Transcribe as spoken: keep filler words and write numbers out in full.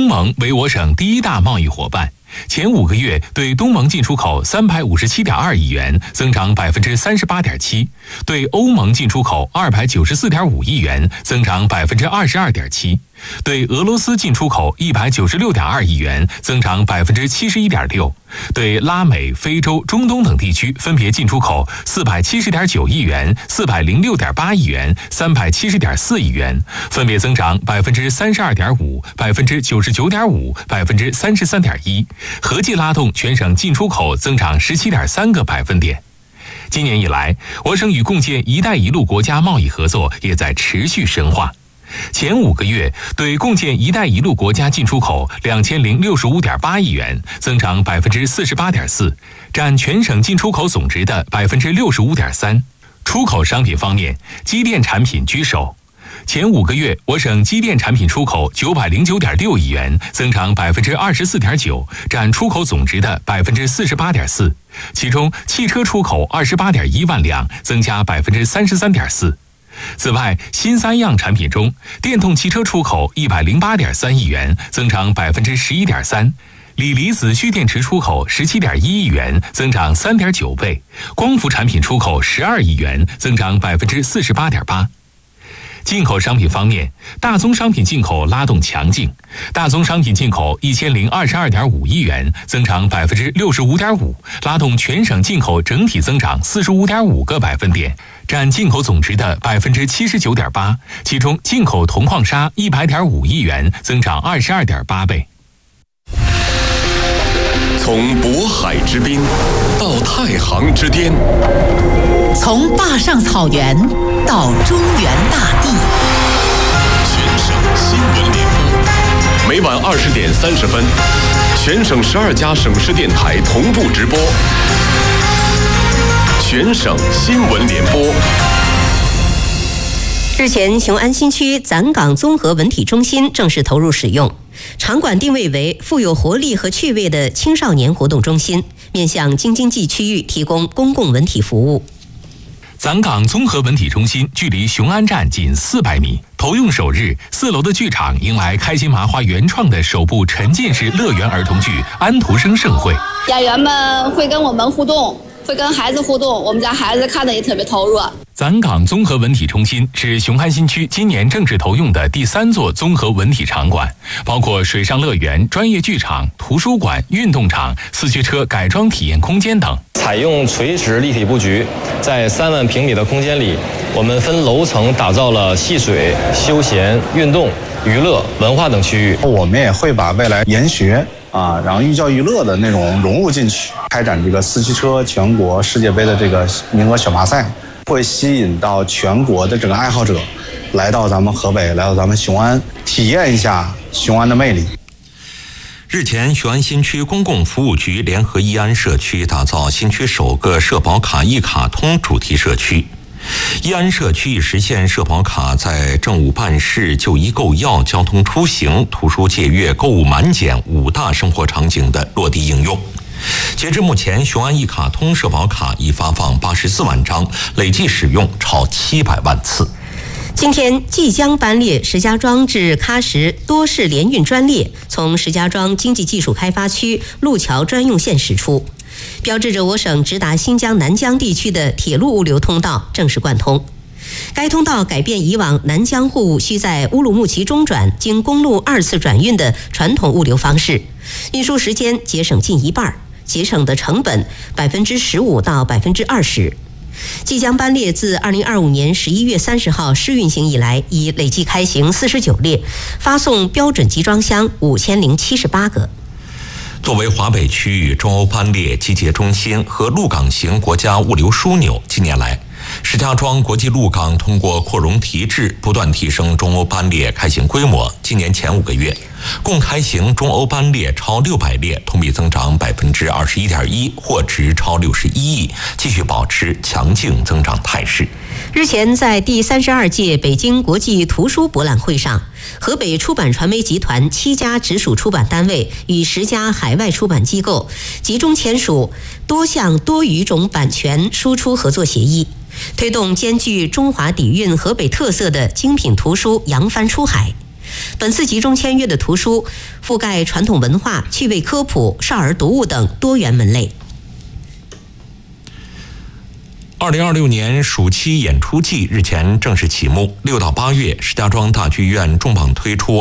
盟为我省第一大贸易伙伴。前五个月对东盟进出口三百五十七点二亿元，增长百分之三十八点七；对欧盟进出口二百九十四点五亿元，增长百分之二十二点七；对俄罗斯进出口一百九十六点二亿元，增长百分之七十一点六；对拉美、非洲、中东等地区分别进出口四百七十点九亿元、四百零六点八亿元、三百七十点四亿元，分别增长百分之三十二点五、百分之九十九点五、百分之三十三点一。合计拉动全省进出口增长十七点三个百分点。今年以来，我省与共建“一带一路”国家贸易合作也在持续深化。前五个月对共建“一带一路”国家进出口两千零六十五点八亿元，增长百分之四十八点四，占全省进出口总值的百分之六十五点三。出口商品方面，机电产品居首。前五个月，我省机电产品出口九百零九点六亿元，增长百分之二十四点九，占出口总值的百分之四十八点四。其中，汽车出口二十八点一万辆，增加百分之三十三点四。此外，新三样产品中，电动汽车出口一百零八点三亿元，增长百分之十一点三；锂离子蓄电池出口十七点一亿元，增长三点九倍；光伏产品出口十二亿元，增长百分之四十八点八。进口商品方面，大宗商品进口拉动强劲，大宗商品进口一千零二十二点五亿元，增长百分之六十五点五，拉动全省进口整体增长四十五点五个百分点，占进口总值的百分之七十九点八。其中，进口铜矿砂一百点五亿元，增长二十二点八倍。 从渤海之滨到太行之巅， 从坝上草原到中原大地， 全省新闻联播，每晚二十点三十分，全省十二家省市电台同步直播。全省新闻联播。 日前，雄安新区暂岗综合文体中心正式投入使用。场馆定位为富有活力和趣味的青少年活动中心，面向京津冀区域提供公共文体服务。 暂岗综合文体中心距离雄安站仅四百米。投用首日，四楼的剧场迎来开心麻花原创的首部沉浸式乐园儿童剧《安徒生盛会》。 演员们会跟我们互动，会跟孩子互动，我们家孩子看得也特别投入。 暂岗综合文体中心是雄安新区今年正式投用的第三座综合文体场馆，包括水上乐园、专业剧场、图书馆、运动场、四驱车改装体验空间等。 采用垂直立体布局，在三万平米的空间里，我们分楼层打造了戏水、休闲、运动、娱乐、文化等区域。 我们也会把未来研学啊，然后寓教于乐的那种融入进去，开展这个四驱车全国世界杯的这个名额选拔赛，会吸引到全国的这个爱好者来到咱们河北，来到咱们雄安，体验一下雄安的魅力。 日前，雄安新区公共服务局联合义安社区打造新区首个社保卡一卡通主题社区。义安社区已实现社保卡在政务办事、就医购药、交通出行、图书借阅、购物满减五大生活场景的落地应用。截至目前，雄安一卡通社保卡已发放八十四万张，累计使用超七百万次。 今天，即将班列石家庄至喀什多式联运专列从石家庄经济技术开发区路桥专用线驶出，标志着我省直达新疆南疆地区的铁路物流通道正式贯通。该通道改变以往南疆货物需在乌鲁木齐中转，经公路二次转运的传统物流方式，运输时间节省近一半，节省的成本百分之十五到百分之二十。即将班列自二零二五年十一月三十号试运行以来，已累计开行四十九列，发送标准集装箱五千零七十八个。 作为华北区域中欧班列集结中心和陆港型国家物流枢纽，近年来，石家庄国际陆港通过扩容提质，不断提升中欧班列开行规模。今年前五个月，共开行中欧班列超六百列，同比增长百分之二十一点一，货值超六十一亿，继续保持强劲增长态势。 日前，在第三十二届北京国际图书博览会上，河北出版传媒集团七家直属出版单位与十家海外出版机构集中签署多项多语种版权输出合作协议，推动兼具中华底蕴河北特色的精品图书扬帆出海。 本次集中签约的图书覆盖传统文化、趣味科普、少儿读物等多元门类。 二零二六年暑期演出季日前正式启幕，六到八月，石家庄大剧院重磅推出